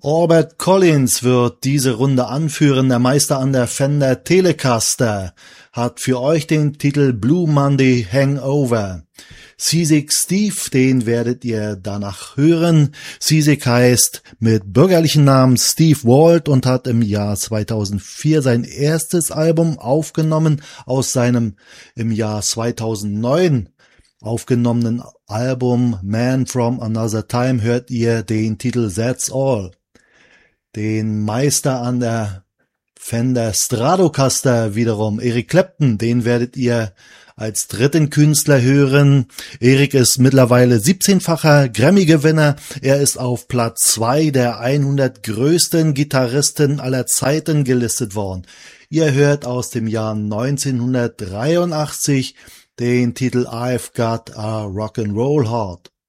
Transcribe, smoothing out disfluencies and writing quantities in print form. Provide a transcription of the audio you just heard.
Albert Collins wird diese Runde anführen. Der Meister an der Fender Telecaster hat für euch den Titel Blue Monday Hangover. Seasick Steve, den werdet ihr danach hören. Seasick heißt mit bürgerlichen Namen Steve Walt und hat im Jahr 2004 sein erstes Album aufgenommen. Aus seinem im Jahr 2009 aufgenommenen Album Man from Another Time hört ihr den Titel That's All. Den Meister an der Fender Stratocaster wiederum, Eric Clapton, den werdet ihr als dritten Künstler hören. Eric ist mittlerweile 17-facher Grammy-Gewinner. Er ist auf Platz 2 der 100 größten Gitarristen aller Zeiten gelistet worden. Ihr hört aus dem Jahr 1983 den Titel I've Got a Rock'n'Roll Heart.